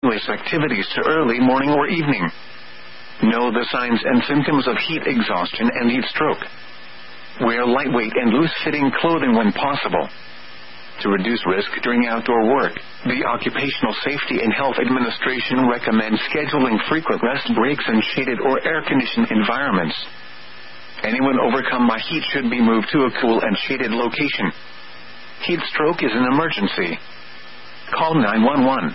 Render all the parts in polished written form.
strenuous activities to early morning or evening. Know the signs and symptoms of heat exhaustion and heat stroke. Wear lightweight and loose-fitting clothing when possible. To reduce risk during outdoor work, the Occupational Safety and Health Administration recommends scheduling frequent rest breaks in shaded or air-conditioned environments. Anyone overcome by heat should be moved to a cool and shaded location. Heat stroke is an emergency. Call 911.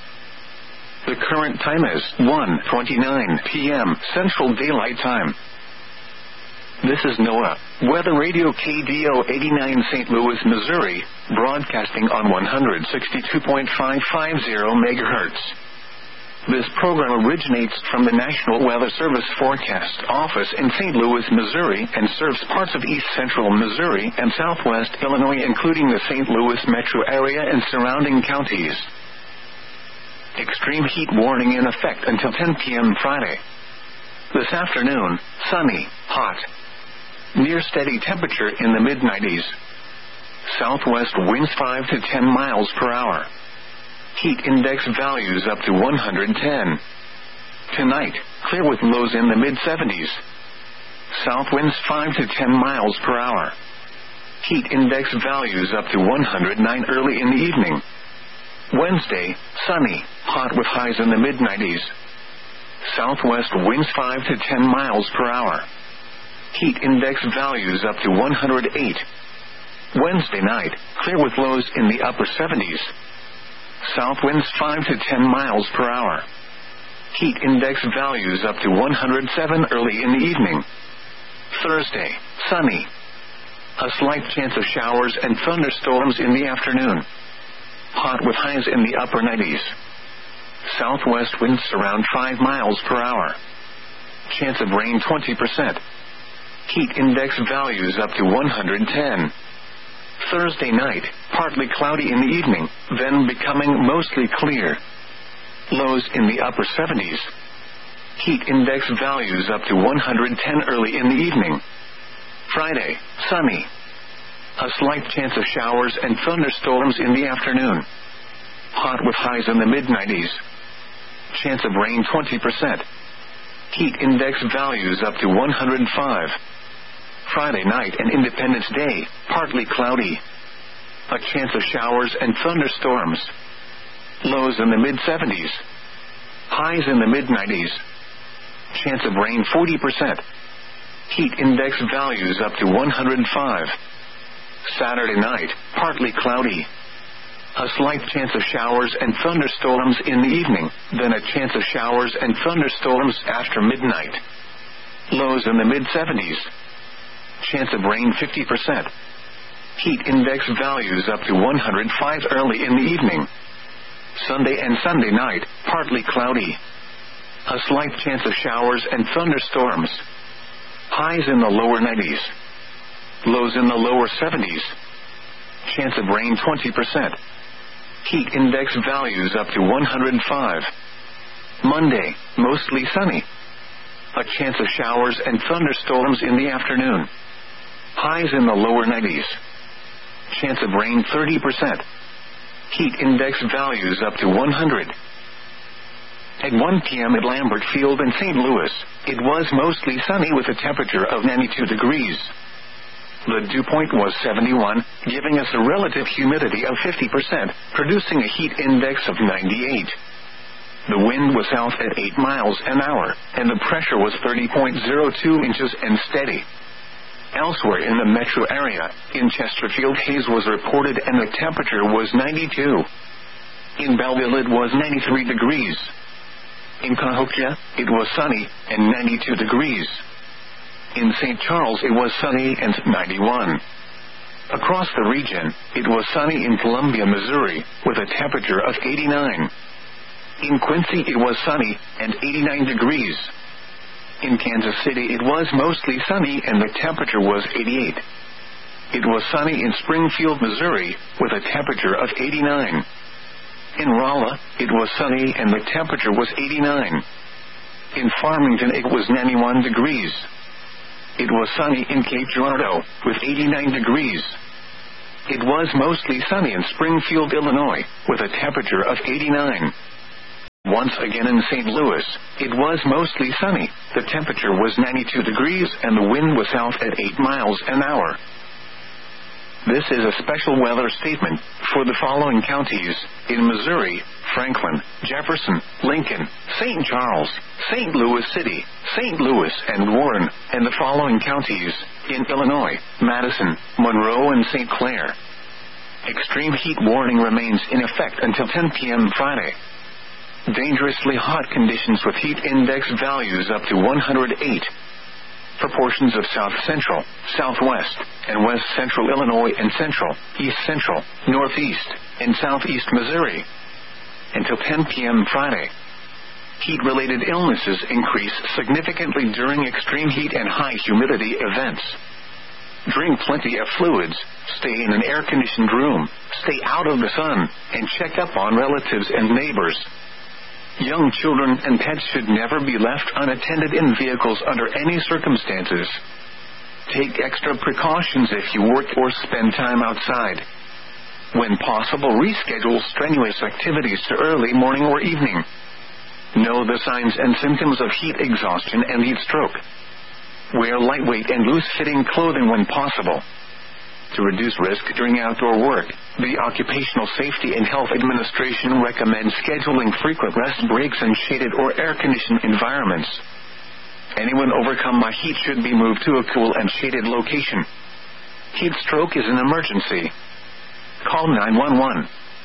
The current time is 1:29 p.m. Central Daylight Time. This is NOAA Weather Radio KDO 89 St. Louis, Missouri, broadcasting on 162.550 MHz. This program originates from the National Weather Service Forecast Office in St. Louis, Missouri, and serves parts of east central Missouri and southwest Illinois, including the St. Louis metro area and surrounding counties. Extreme heat warning in effect until 10 p.m. Friday. This afternoon, sunny, hot. Near steady temperature in the mid-90s. Southwest winds 5 to 10 miles per hour. Heat index values up to 110. Tonight, clear with lows in the mid-70s. South winds 5 to 10 miles per hour. Heat index values up to 109 early in the evening. Wednesday, sunny, hot with highs in the mid-90s. Southwest winds 5 to 10 miles per hour. Heat index values up to 108. Wednesday night, clear with lows in the upper 70s. South winds 5 to 10 miles per hour. Heat index values up to 107 early in the evening. Thursday, sunny. A slight chance of showers and thunderstorms in the afternoon. Hot with highs in the upper 90s. Southwest winds around 5 miles per hour. Chance of rain 20%. Heat index values up to 110. Thursday night, partly cloudy in the evening, then becoming mostly clear. Lows in the upper 70s. Heat index values up to 110 early in the evening. Friday, sunny. A slight chance of showers and thunderstorms in the afternoon. Hot with highs in the mid-90s. Chance of rain 20%. Heat index values up to 105. Friday night and Independence Day, partly cloudy. A chance of showers and thunderstorms. Lows in the mid-70s. Highs in the mid-90s. Chance of rain 40%. Heat index values up to 105. Saturday night, partly cloudy. A slight chance of showers and thunderstorms in the evening, then a chance of showers and thunderstorms after midnight. Lows in the mid-70s. Chance of rain 50%. Heat index values up to 105 early in the evening. Sunday and Sunday night, partly cloudy. A slight chance of showers and thunderstorms. Highs in the lower 90s. Lows in the lower 70s. Chance of rain 20%. Heat index values up to 105. Monday, mostly sunny. A chance of showers and thunderstorms in the afternoon. Highs in the lower 90s. Chance of rain 30%. Heat index values up to 100. At 1 p.m. at Lambert Field in St. Louis, it was mostly sunny with a temperature of 92 degrees. The dew point was 71, giving us a relative humidity of 50%, producing a heat index of 98. The wind was south at 8 miles an hour, and the pressure was 30.02 inches and steady. Elsewhere in the metro area, in Chesterfield, haze was reported and the temperature was 92. In Belleville, it was 93 degrees. In Cahokia, it was sunny and 92 degrees. In St. Charles, it was sunny and 91. Across the region, it was sunny in Columbia, Missouri, with a temperature of 89. In Quincy, it was sunny and 89 degrees. In Kansas City, it was mostly sunny and the temperature was 88. It was sunny in Springfield, Missouri, with a temperature of 89. In Rolla, it was sunny and the temperature was 89. In Farmington, it was 91 degrees. It was sunny in Cape Girardeau, with 89 degrees. It was mostly sunny in Springfield, Illinois, with a temperature of 89. Once again in St. Louis, it was mostly sunny. The temperature was 92 degrees and the wind was south at 8 miles an hour. This is a special weather statement for the following counties in Missouri: Franklin, Jefferson, Lincoln, St. Charles, St. Louis City, St. Louis and Warren, and the following counties in Illinois: Madison, Monroe and St. Clair. Extreme heat warning remains in effect until 10 p.m. Friday. Dangerously hot conditions with heat index values up to 108 for portions of south central, southwest, and west central Illinois and central, east central, northeast, and southeast Missouri. Until 10 p.m. Friday. Heat-related illnesses increase significantly during extreme heat and high humidity events. Drink plenty of fluids, stay in an air-conditioned room, stay out of the sun, and check up on relatives and neighbors. Young children and pets should never be left unattended in vehicles under any circumstances. Take extra precautions if you work or spend time outside. When possible, reschedule strenuous activities to early morning or evening. Know the signs and symptoms of heat exhaustion and heat stroke. Wear lightweight and loose-fitting clothing when possible. To reduce risk during outdoor work, the Occupational Safety and Health Administration recommends scheduling frequent rest breaks in shaded or air-conditioned environments. Anyone overcome by heat should be moved to a cool and shaded location. Heat stroke is an emergency. Call 911.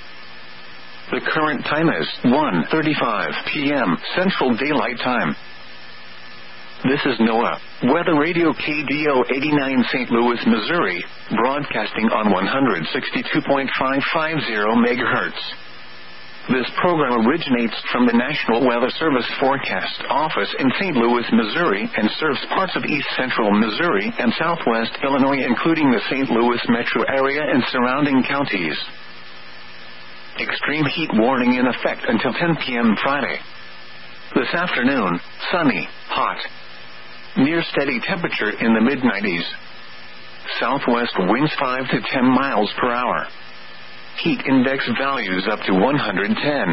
The current time is 1:35 p.m. Central Daylight Time. This is NOAA, Weather Radio KDO 89 St. Louis, Missouri, broadcasting on 162.550 MHz. This program originates from the National Weather Service Forecast Office in St. Louis, Missouri, and serves parts of east central Missouri and southwest Illinois, including the St. Louis metro area and surrounding counties. Extreme heat warning in effect until 10 p.m. Friday. This afternoon, sunny, hot. Near steady temperature in the mid-90s. Southwest winds 5 to 10 miles per hour. Heat index values up to 110.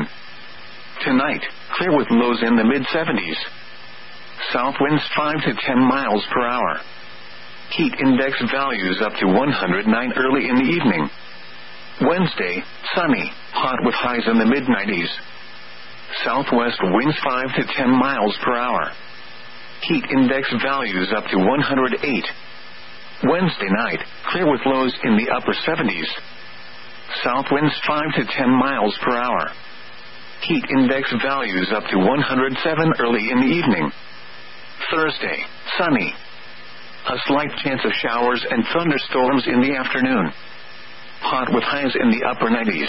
Tonight, clear with lows in the mid-70s. South winds 5 to 10 miles per hour. Heat index values up to 109 early in the evening. Wednesday, sunny, hot with highs in the mid-90s. Southwest winds 5 to 10 miles per hour. Heat index values up to 108. Wednesday night, clear with lows in the upper 70s. South winds 5 to 10 miles per hour. Heat index values up to 107 early in the evening. Thursday, sunny. A slight chance of showers and thunderstorms in the afternoon. Hot with highs in the upper 90s.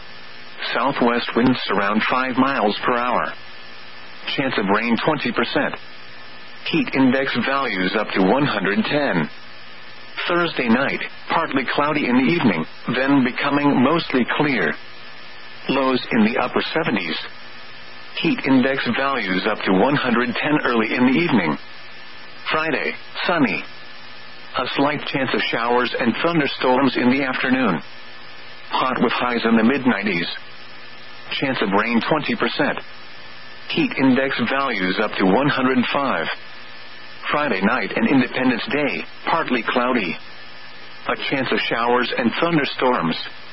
Southwest winds around 5 miles per hour. Chance of rain 20%. Heat index values up to 110. Thursday night, partly cloudy in the evening, then becoming mostly clear. Lows in the upper 70s. Heat index values up to 110 early in the evening. Friday, sunny. A slight chance of showers and thunderstorms in the afternoon. Hot with highs in the mid-90s. Chance of rain 20%. Heat index values up to 105. Friday night and Independence Day, partly cloudy. A chance of showers and thunderstorms.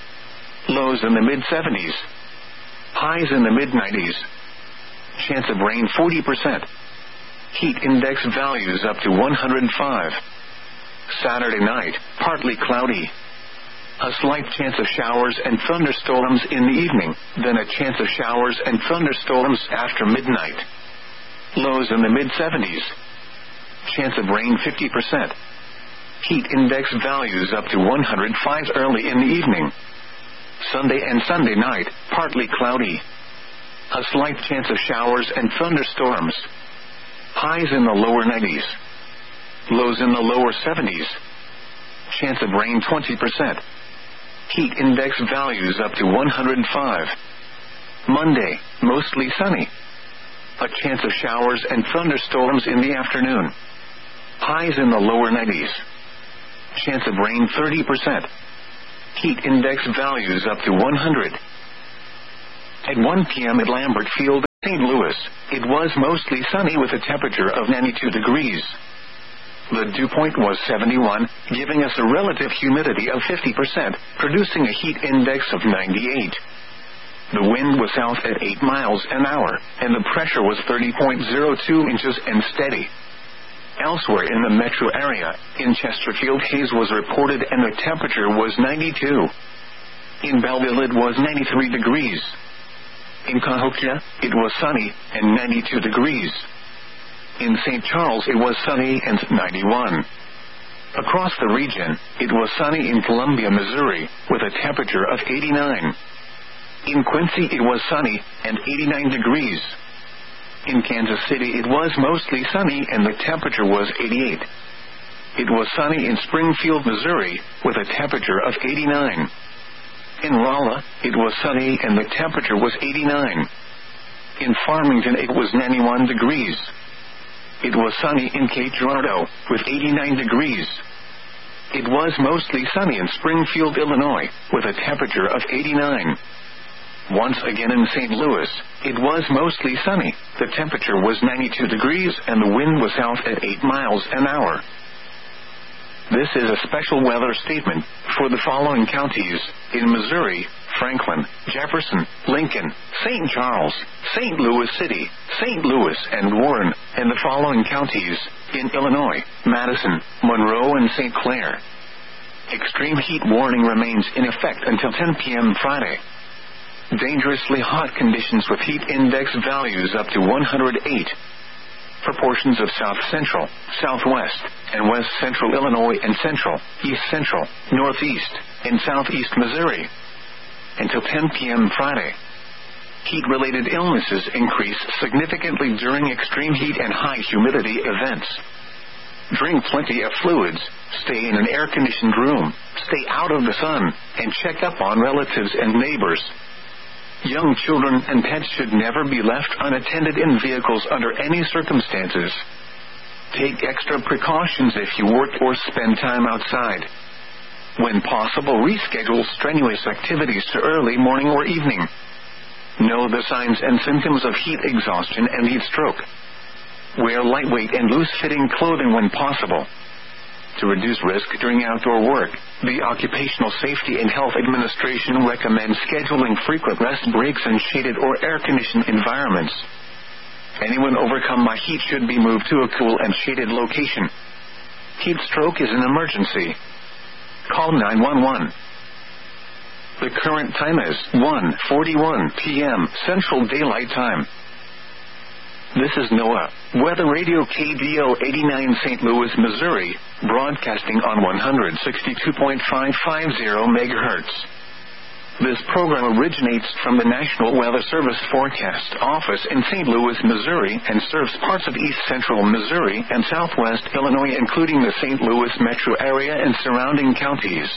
Lows in the mid-70s. Highs in the mid-90s. Chance of rain 40%. Heat index values up to 105. Saturday night, partly cloudy. A slight chance of showers and thunderstorms in the evening, then a chance of showers and thunderstorms after midnight. Lows in the mid-70s. Chance of rain 50%. Heat index values up to 105 early in the evening. Sunday and Sunday night, partly cloudy. A slight chance of showers and thunderstorms. Highs in the lower 90s. Lows in the lower 70s. Chance of rain 20%. Heat index values up to 105. Monday, mostly sunny. A chance of showers and thunderstorms in the afternoon. Highs in the lower 90s. Chance of rain 30%. Heat index values up to 100. At 1 p.m. at Lambert Field, St. Louis, it was mostly sunny with a temperature of 92 degrees. The dew point was 71, giving us a relative humidity of 50%, producing a heat index of 98. The wind was south at 8 miles an hour, and the pressure was 30.02 inches and steady. Elsewhere in the metro area, in Chesterfield, haze was reported and the temperature was 92. In Belleville, it was 93 degrees. In Cahokia, it was sunny and 92 degrees. In St. Charles, it was sunny and 91. Across the region, it was sunny in Columbia, Missouri, with a temperature of 89. In Quincy, it was sunny and 89 degrees. In Kansas City, it was mostly sunny and the temperature was 88. It was sunny in Springfield, Missouri, with a temperature of 89. In Rolla, it was sunny and the temperature was 89. In Farmington, it was 91 degrees. It was sunny in Cape Girardeau, with 89 degrees. It was mostly sunny in Springfield, Illinois, with a temperature of 89. Once again in St. Louis, it was mostly sunny. The temperature was 92 degrees and the wind was south at 8 miles an hour. This is a special weather statement for the following counties in Missouri: Franklin, Jefferson, Lincoln, St. Charles, St. Louis City, St. Louis, and Warren, and the following counties in Illinois: Madison, Monroe, and St. Clair. Extreme heat warning remains in effect until 10 p.m. Friday. Dangerously hot conditions with heat index values up to 108 for portions of south central, southwest, and west central Illinois and central, east central, northeast, and southeast Missouri. Until 10 p.m. Friday. Heat-related illnesses increase significantly during extreme heat and high humidity events. Drink plenty of fluids, stay in an air-conditioned room, stay out of the sun, and check up on relatives and neighbors. Young children and pets should never be left unattended in vehicles under any circumstances. Take extra precautions if you work or spend time outside. When possible, reschedule strenuous activities to early morning or evening. Know the signs and symptoms of heat exhaustion and heat stroke. Wear lightweight and loose-fitting clothing when possible. To reduce risk during outdoor work, the Occupational Safety and Health Administration recommends scheduling frequent rest breaks in shaded or air-conditioned environments. Anyone overcome by heat should be moved to a cool and shaded location. Heat stroke is an emergency. Call 911. The current time is 1:41 p.m. Central Daylight Time. This is NOAA, Weather Radio KDO 89 St. Louis, Missouri, broadcasting on 162.550 MHz. This program originates from the National Weather Service Forecast Office in St. Louis, Missouri, and serves parts of east central Missouri and southwest Illinois, including the St. Louis metro area and surrounding counties.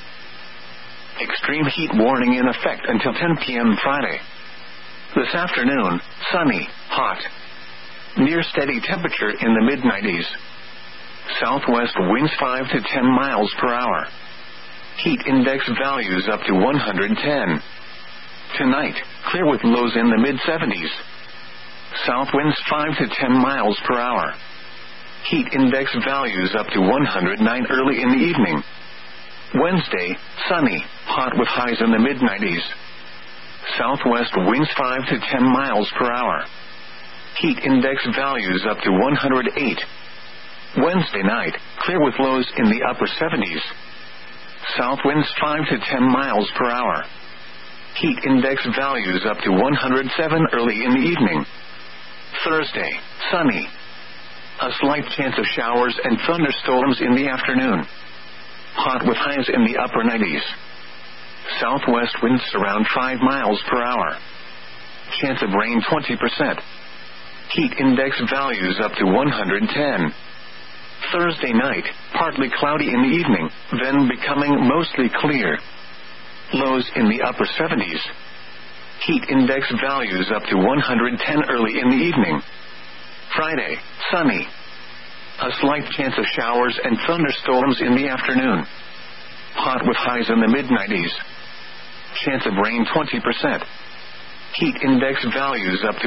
Extreme heat warning in effect until 10 p.m. Friday. This afternoon, sunny, hot. Near steady temperature in the mid-90s. Southwest winds 5 to 10 miles per hour. Heat index values up to 110. Tonight, clear with lows in the mid-70s. South winds 5 to 10 miles per hour. Heat index values up to 109 early in the evening. Wednesday, sunny, hot with highs in the mid-90s. Southwest winds 5 to 10 miles per hour. Heat index values up to 108. Wednesday night, clear with lows in the upper 70s. South winds 5 to 10 miles per hour. Heat index values up to 107 early in the evening. Thursday, sunny. A slight chance of showers and thunderstorms in the afternoon. Hot with highs in the upper 90s. Southwest winds around 5 miles per hour. Chance of rain 20%. Heat index values up to 110. Thursday night, partly cloudy in the evening, then becoming mostly clear. Lows in the upper 70s. Heat index values up to 110 early in the evening. Friday, sunny. A slight chance of showers and thunderstorms in the afternoon. Hot with highs in the mid-90s. Chance of rain 20%. Heat index values up to 1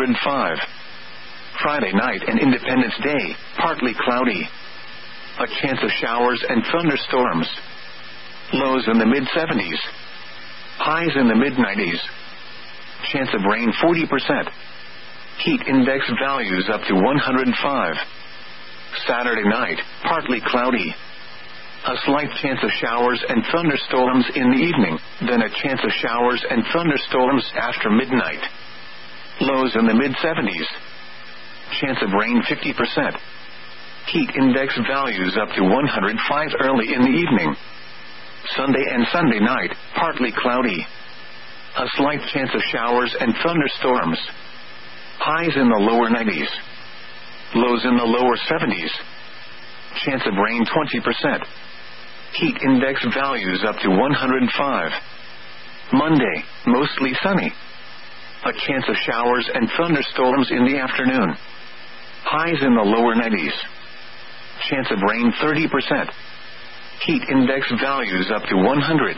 105. Friday night and Independence Day, partly cloudy. A chance of showers and thunderstorms. Lows in the mid-70s. Highs in the mid-90s. Chance of rain 40%. Heat index values up to 105. Saturday night, partly cloudy. A slight chance of showers and thunderstorms in the evening, then a chance of showers and thunderstorms after midnight. Lows in the mid-70s. Chance of rain 50%. Heat index values up to 105 early in the evening. Sunday and Sunday night, partly cloudy. A slight chance of showers and thunderstorms. Highs in the lower 90s. Lows in the lower 70s. Chance of rain 20%. Heat index values up to 105. Monday, mostly sunny. A chance of showers and thunderstorms in the afternoon. Highs in the lower 90s. Chance of rain 30%. Heat index values up to 100.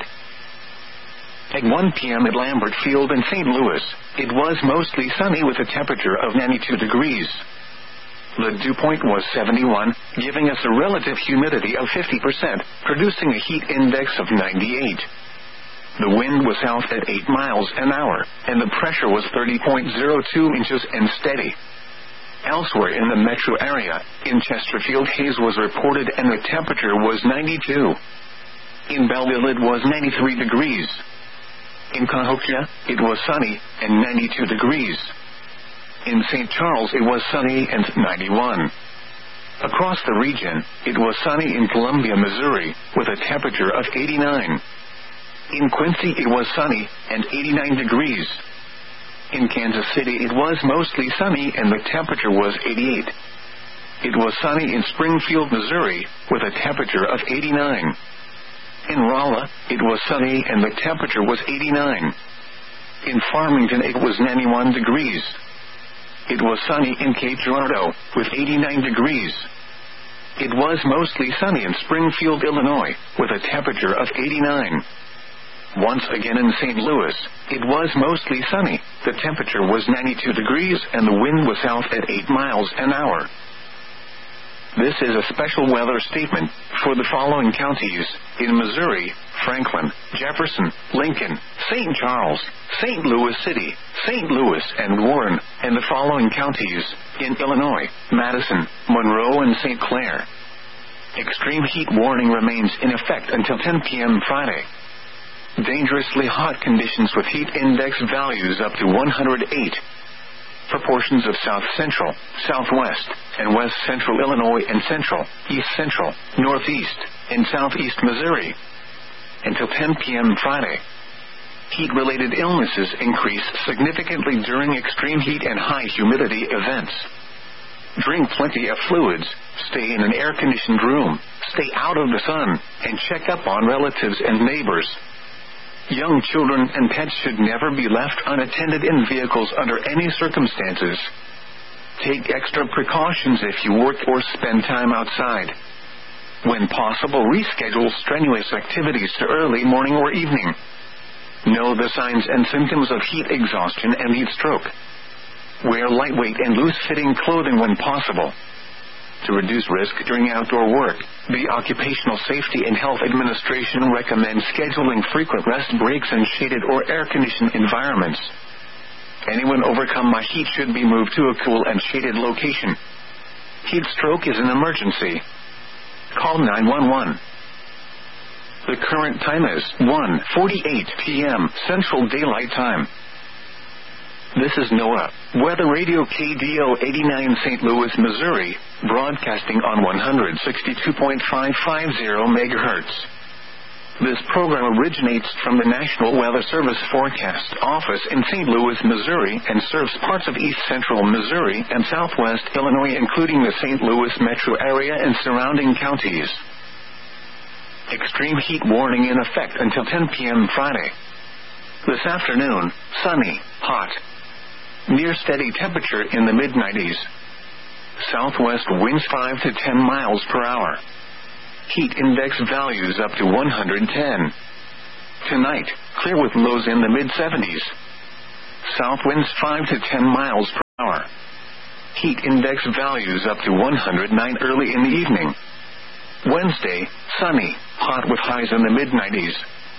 At 1 p.m. at Lambert Field in St. Louis, it was mostly sunny with a temperature of 92 degrees. The dew point was 71, giving us a relative humidity of 50%, producing a heat index of 98. The wind was south at 8 miles an hour, and the pressure was 30.02 inches and steady. Elsewhere in the metro area, in Chesterfield, haze was reported and the temperature was 92. In Belleville, it was 93 degrees. In Cahokia, it was sunny and 92 degrees. In St. Charles, it was sunny and 91. Across the region, it was sunny in Columbia, Missouri, with a temperature of 89. In Quincy, it was sunny and 89 degrees. In Kansas City, it was mostly sunny and the temperature was 88. It was sunny in Springfield, Missouri, with a temperature of 89. In Rolla, it was sunny and the temperature was 89. In Farmington, it was 91 degrees. It was sunny in Cape Girardeau, with 89 degrees. It was mostly sunny in Springfield, Illinois, with a temperature of 89. Once again in St. Louis, it was mostly sunny, the temperature was 92 degrees and the wind was south at 8 miles an hour. This is a special weather statement for the following counties: in Missouri, Franklin, Jefferson, Lincoln, St. Charles, St. Louis City, St. Louis, and Warren, and the following counties: in Illinois, Madison, Monroe, and St. Clair. Extreme heat warning remains in effect until 10 p.m. Friday. Dangerously hot conditions with heat index values up to 108. Proportions of south central, southwest, and west central Illinois and central, east central, northeast, and southeast Missouri. Until 10 p.m. Friday. Heat-related illnesses increase significantly during extreme heat and high humidity events. Drink plenty of fluids, stay in an air-conditioned room, stay out of the sun, and check up on relatives and neighbors. Young children and pets should never be left unattended in vehicles under any circumstances. Take extra precautions if you work or spend time outside. When possible, reschedule strenuous activities to early morning or evening. Know the signs and symptoms of heat exhaustion and heat stroke. Wear lightweight and loose-fitting clothing when possible. To reduce risk during outdoor work, the Occupational Safety and Health Administration recommends scheduling frequent rest breaks in shaded or air-conditioned environments. Anyone overcome by heat should be moved to a cool and shaded location. Heat stroke is an emergency. Call 911. The current time is 1:48 p.m. Central Daylight Time. This is NOAA, Weather Radio KDO 89 St. Louis, Missouri, broadcasting on 162.550 MHz. This program originates from the National Weather Service Forecast Office in St. Louis, Missouri, and serves parts of east central Missouri and southwest Illinois, including the St. Louis metro area and surrounding counties. Extreme heat warning in effect until 10 p.m. Friday. This afternoon, sunny, hot. Near steady temperature in the mid-90s. Southwest winds 5 to 10 miles per hour. Heat index values up to 110. Tonight, clear with lows in the mid-70s. South winds 5 to 10 miles per hour. Heat index values up to 109 early in the evening. Wednesday, sunny, hot with highs in the mid-90s.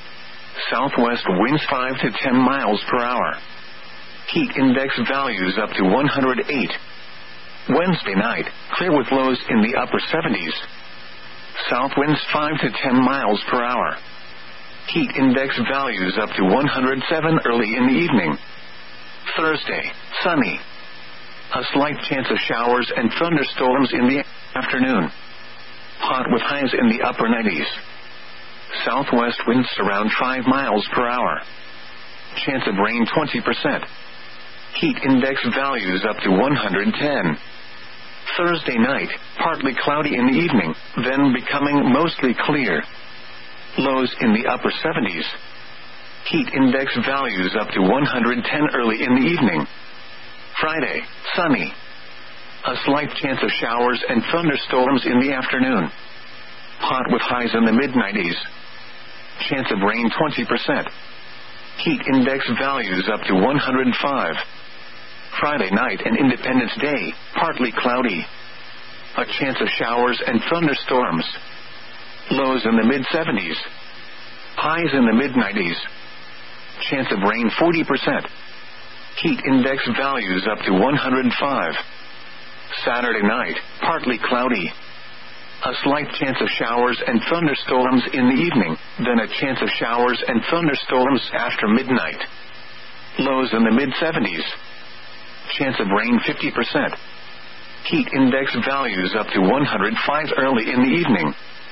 Southwest winds 5 to 10 miles per hour. Heat index values up to 108. Wednesday night, clear with lows in the upper 70s. South winds 5 to 10 miles per hour. Heat index values up to 107 early in the evening. Thursday, sunny. A slight chance of showers and thunderstorms in the afternoon. Hot with highs in the upper 90s. Southwest winds around 5 miles per hour. Chance of rain 20%. Heat index values up to 110. Thursday night, partly cloudy in the evening, then becoming mostly clear. Lows in the upper 70s. Heat index values up to 110 early in the evening. Friday, sunny. A slight chance of showers and thunderstorms in the afternoon. Hot with highs in the mid-90s. Chance of rain 20%. Heat index values up to 105. Friday night and Independence Day, partly cloudy. A chance of showers and thunderstorms. Lows in the mid-70s. Highs in the mid-90s. Chance of rain 40%. Heat index values up to 105. Saturday night, partly cloudy. A slight chance of showers and thunderstorms in the evening, then a chance of showers and thunderstorms after midnight. Lows in the mid-70s. Chance of rain 50%. Heat index values up to 105 early in the evening.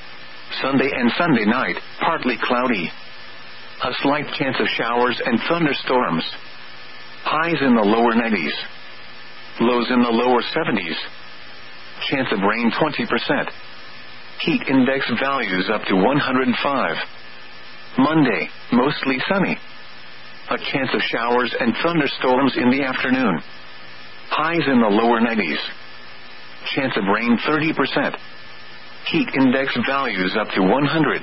Sunday and Sunday night, partly cloudy. A slight chance of showers and thunderstorms. Highs in the lower 90s. Lows in the lower 70s. Chance of rain 20%. Heat index values up to 105. Monday, mostly sunny. A chance of showers and thunderstorms in the afternoon. Highs in the lower 90s. Chance of rain 30%. Heat index values up to 100.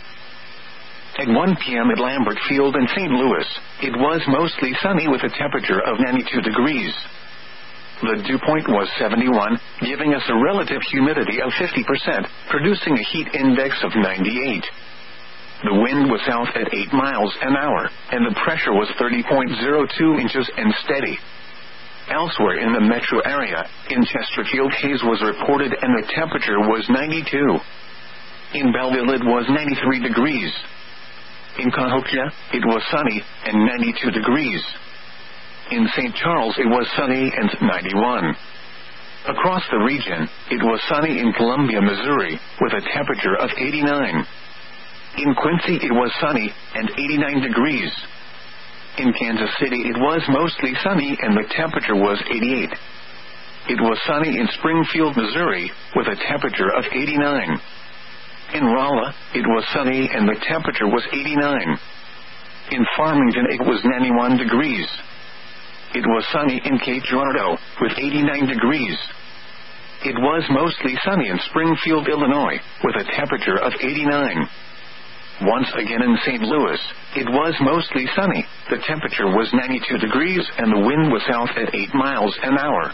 At 1 p.m. at Lambert Field in St. Louis, it was mostly sunny with a temperature of 92 degrees. The dew point was 71, giving us a relative humidity of 50%, producing a heat index of 98. The wind was south at 8 miles an hour, and the pressure was 30.02 inches and steady. Elsewhere in the metro area, in Chesterfield, haze was reported and the temperature was 92. In Belleville, it was 93 degrees. In Cahokia, it was sunny and 92 degrees. In St. Charles, it was sunny and 91. Across the region, it was sunny in Columbia, Missouri, with a temperature of 89. In Quincy, it was sunny and 89 degrees. In Kansas City, it was mostly sunny and the temperature was 88. It was sunny in Springfield, Missouri, with a temperature of 89. In Rolla, it was sunny and the temperature was 89. In Farmington, it was 91 degrees. It was sunny in Cape Girardeau, with 89 degrees. It was mostly sunny in Springfield, Illinois, with a temperature of 89. Once again in St. Louis, it was mostly sunny. The temperature was 92 degrees and the wind was south at 8 miles an hour.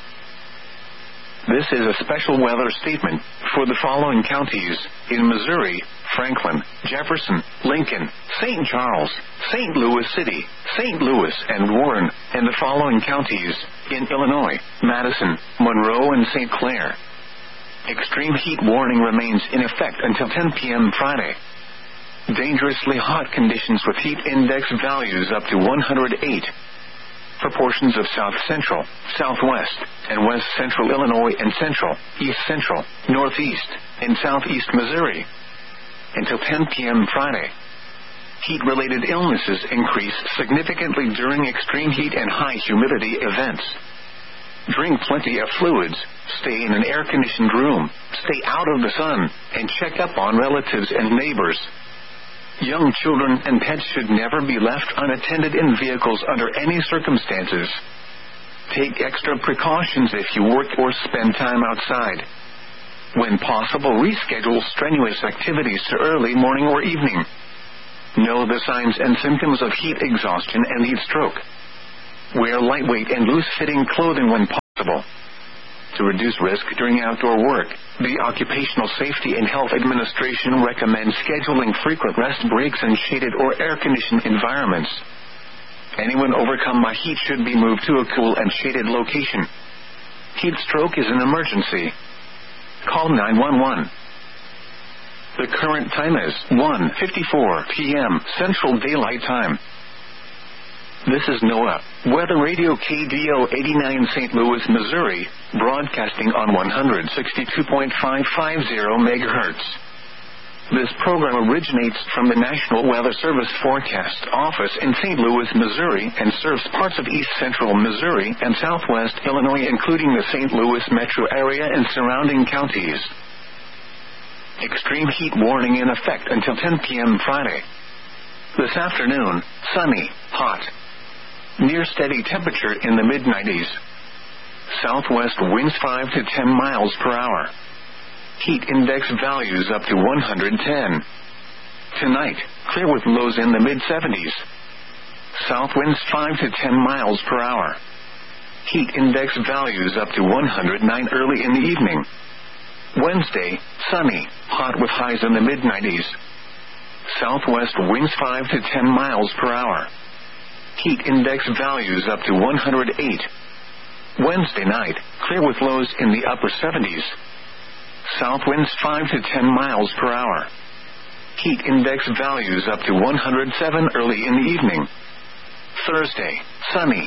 This is a special weather statement for the following counties in Missouri: Franklin, Jefferson, Lincoln, St. Charles, St. Louis City, St. Louis and Warren, and the following counties in Illinois: Madison, Monroe and St. Clair. Extreme heat warning remains in effect until 10 p.m. Friday. Dangerously hot conditions with heat index values up to 108. For portions of south central, southwest, and west central Illinois and central, east central, northeast, and southeast Missouri. Until 10 p.m. Friday. Heat-related illnesses increase significantly during extreme heat and high humidity events. Drink plenty of fluids, stay in an air-conditioned room, stay out of the sun, and check up on relatives and neighbors. Young children and pets should never be left unattended in vehicles under any circumstances. Take extra precautions if you work or spend time outside. When possible, reschedule strenuous activities to early morning or evening. Know the signs and symptoms of heat exhaustion and heat stroke. Wear lightweight and loose-fitting clothing when possible. To reduce risk during outdoor work, the Occupational Safety and Health Administration recommends scheduling frequent rest breaks in shaded or air-conditioned environments. Anyone overcome by heat should be moved to a cool and shaded location. Heat stroke is an emergency. Call 911. The current time is 1:54 p.m. Central Daylight Time. This is NOAA Weather Radio KDO 89 St. Louis, Missouri, broadcasting on 162.550 MHz. This program originates from the National Weather Service Forecast Office in St. Louis, Missouri, and serves parts of east central Missouri and southwest Illinois, including the St. Louis metro area and surrounding counties. Extreme heat warning in effect until 10 p.m. Friday. This afternoon, sunny, hot. Near steady temperature in the mid-90s. Southwest winds 5 to 10 miles per hour. Heat index values up to 110. Tonight, clear with lows in the mid-70s. South winds 5 to 10 miles per hour. Heat index values up to 109 early in the evening. Wednesday, sunny, hot with highs in the mid-90s. Southwest winds 5 to 10 miles per hour. Heat index values up to 108. Wednesday night, clear with lows in the upper 70s. South winds 5 to 10 miles per hour. Heat index values up to 107 early in the evening. Thursday, sunny.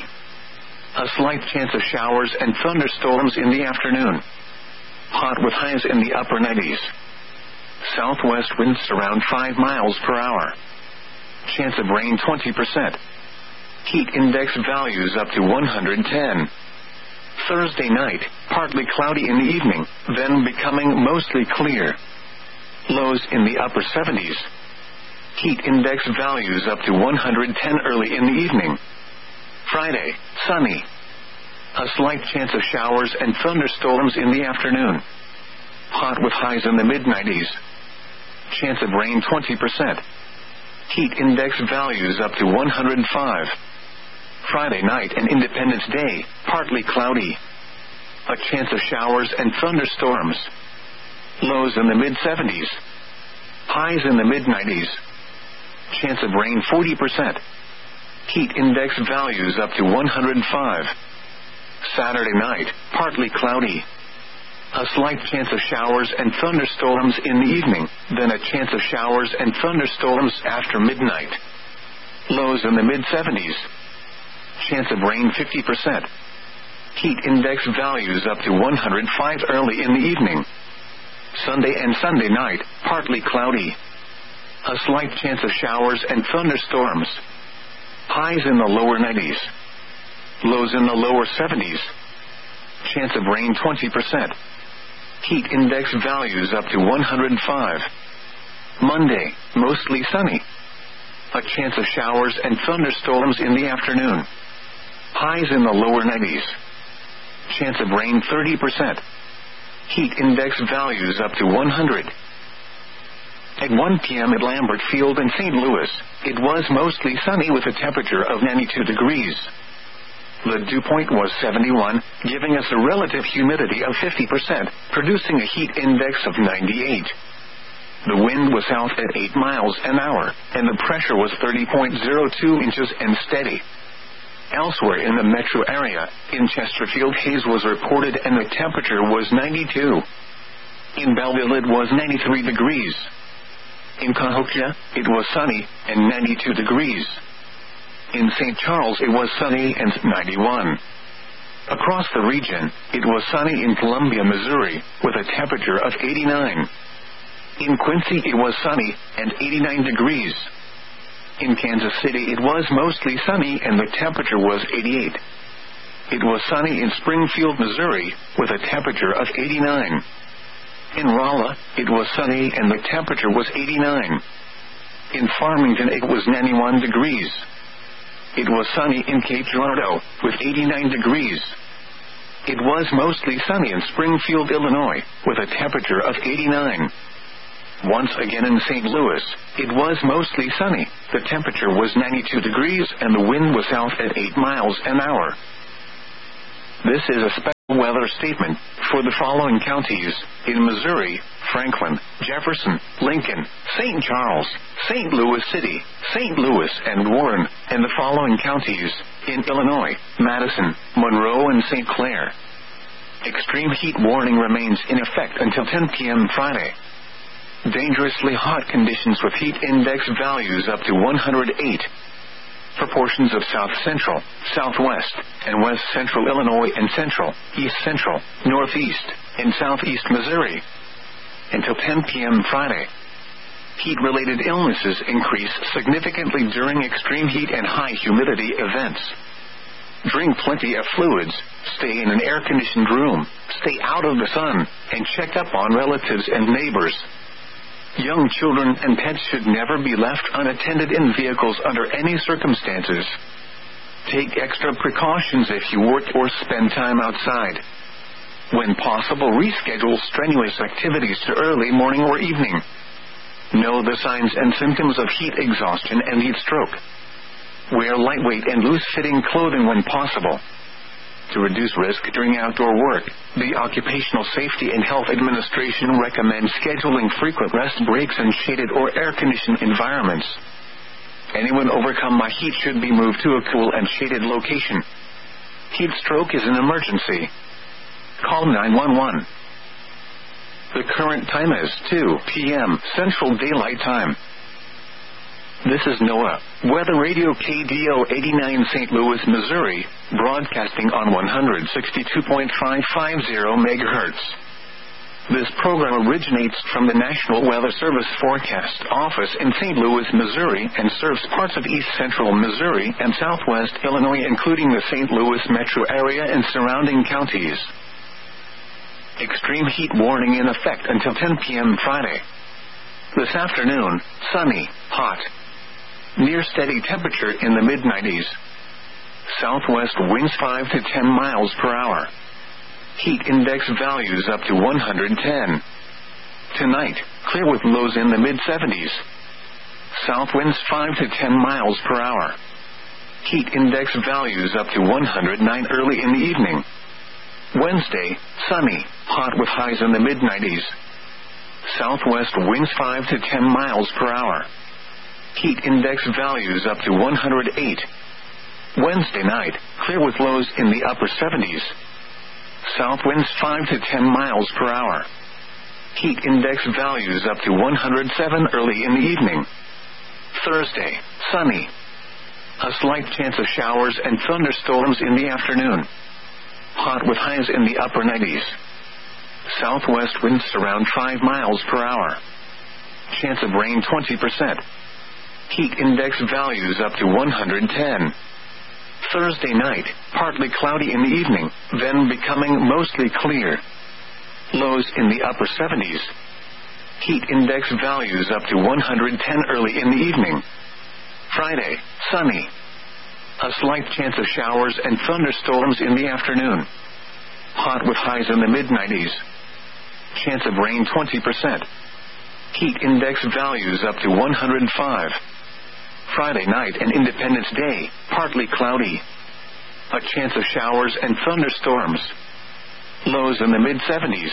A slight chance of showers and thunderstorms in the afternoon. Hot with highs in the upper 90s. Southwest winds around 5 miles per hour. Chance of rain 20%. Heat index values up to 110. Thursday night, partly cloudy in the evening, then becoming mostly clear. Lows in the upper 70s. Heat index values up to 110 early in the evening. Friday, sunny. A slight chance of showers and thunderstorms in the afternoon. Hot with highs in the mid-90s. Chance of rain 20%. Heat index values up to 105. Friday night and Independence Day, partly cloudy. A chance of showers and thunderstorms. Lows in the mid-70s. Highs in the mid-90s. Chance of rain 40%. Heat index values up to 105. Saturday night, partly cloudy. A slight chance of showers and thunderstorms in the evening, then a chance of showers and thunderstorms after midnight. Lows in the mid-70s. Chance of rain 50%. Heat index values up to 105 early in the evening. Sunday and Sunday night, partly cloudy. A slight chance of showers and thunderstorms. Highs in the lower 90s. Lows in the lower 70s. Chance of rain 20%. Heat index values up to 105. Monday, mostly sunny. A chance of showers and thunderstorms in the afternoon. Highs in the lower 90s. Chance of rain 30%. Heat index values up to 100. At 1 p.m. at Lambert Field in St. Louis, it was mostly sunny with a temperature of 92 degrees. The dew point was 71, giving us a relative humidity of 50%, producing a heat index of 98. The wind was south at 8 miles an hour, and the pressure was 30.02 inches and steady. Elsewhere in the metro area, in Chesterfield, haze was reported and the temperature was 92. In Belleville, it was 93 degrees. In Cahokia, it was sunny and 92 degrees. In St. Charles, it was sunny and 91. Across the region, it was sunny in Columbia, Missouri, with a temperature of 89. In Quincy, it was sunny and 89 degrees. In Kansas City, it was mostly sunny and the temperature was 88. It was sunny in Springfield, Missouri, with a temperature of 89. In Rolla, it was sunny and the temperature was 89. In Farmington, it was 91 degrees. It was sunny in Cape Girardeau, with 89 degrees. It was mostly sunny in Springfield, Illinois, with a temperature of 89. Once again in St. Louis, it was mostly sunny. The temperature was 92 degrees and the wind was south at 8 miles an hour. This is a weather statement for the following counties in Missouri: Franklin, Jefferson, Lincoln, St. Charles, St. Louis City, St. Louis and Warren, and the following counties in Illinois: Madison, Monroe and St. Clair. Extreme heat warning remains in effect until 10 p.m. Friday. Dangerously hot conditions with heat index values up to 108. For portions of south central, southwest, and west central Illinois and central, east central, northeast, and southeast Missouri. Until 10 p.m. Friday. Heat-related illnesses increase significantly during extreme heat and high humidity events. Drink plenty of fluids, stay in an air-conditioned room, stay out of the sun, and check up on relatives and neighbors. Young children and pets should never be left unattended in vehicles under any circumstances. Take extra precautions if you work or spend time outside. When possible, reschedule strenuous activities to early morning or evening. Know the signs and symptoms of heat exhaustion and heat stroke. Wear lightweight and loose-fitting clothing when possible. To reduce risk during outdoor work, the Occupational Safety and Health Administration recommends scheduling frequent rest breaks in shaded or air-conditioned environments. Anyone overcome by heat should be moved to a cool and shaded location. Heat stroke is an emergency. Call 911. The current time is 2 p.m. Central Daylight Time. This is NOAA Weather Radio KDO 89 St. Louis, Missouri, broadcasting on 162.550 MHz. This program originates from the National Weather Service Forecast Office in St. Louis, Missouri, and serves parts of east central Missouri and southwest Illinois, including the St. Louis metro area and surrounding counties. Extreme heat warning in effect until 10 p.m. Friday. This afternoon, sunny, hot. Near steady temperature in the mid-90s. Southwest winds 5 to 10 miles per hour. Heat index values up to 110. Tonight, clear with lows in the mid-70s. South winds 5 to 10 miles per hour. Heat index values up to 109 early in the evening. Wednesday, sunny, hot with highs in the mid-90s. Southwest winds 5 to 10 miles per hour. Heat index values up to 108. Wednesday night, clear with lows in the upper 70s. South winds 5 to 10 miles per hour. Heat index values up to 107 early in the evening. Thursday, sunny. A slight chance of showers and thunderstorms in the afternoon. Hot with highs in the upper 90s. Southwest winds around 5 miles per hour. Chance of rain 20%. Heat index values up to 110. Thursday night, partly cloudy in the evening, then becoming mostly clear. Lows in the upper 70s. Heat index values up to 110 early in the evening. Friday, sunny. A slight chance of showers and thunderstorms in the afternoon. Hot with highs in the mid-90s. Chance of rain 20%. Heat index values up to 105. Friday night and Independence Day, partly cloudy. A chance of showers and thunderstorms. Lows in the mid-70s.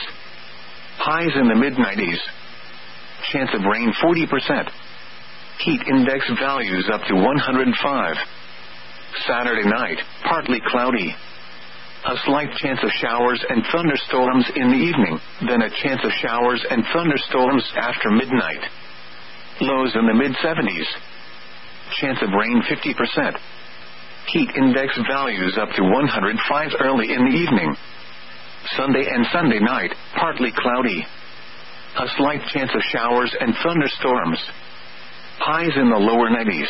Highs in the mid-90s. Chance of rain 40%. Heat index values up to 105. Saturday night, partly cloudy. A slight chance of showers and thunderstorms in the evening, then a chance of showers and thunderstorms after midnight. Lows in the mid-70s. Chance of rain 50%. Heat index values up to 105 early in the evening. Sunday and Sunday night, partly cloudy. A slight chance of showers and thunderstorms. Highs in the lower 90s.